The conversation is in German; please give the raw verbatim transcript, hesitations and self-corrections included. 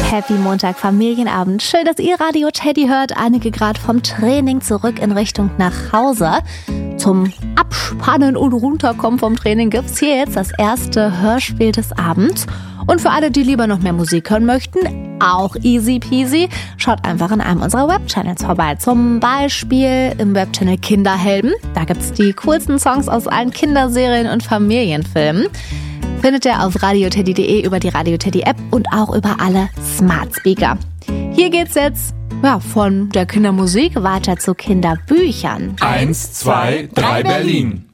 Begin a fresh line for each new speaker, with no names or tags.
Happy Montag Familienabend. Schön, dass ihr Radio Teddy hört. Einige gerade vom Training zurück in Richtung nach Hause. Zum Abspannen und Runterkommen vom Training gibt's hier jetzt das erste Hörspiel des Abends. Und für alle, die lieber noch mehr Musik hören möchten, auch easy peasy, schaut einfach in einem unserer Webchannels vorbei. Zum Beispiel im Webchannel Kinderhelden. Da gibt's die coolsten Songs aus allen Kinderserien und Familienfilmen. Findet ihr auf radioteddy punkt de, über die Radio Teddy App und auch über alle Smart Speaker. Hier geht's jetzt ja, von der Kindermusik weiter zu Kinderbüchern.
Eins, zwei, drei, Berlin.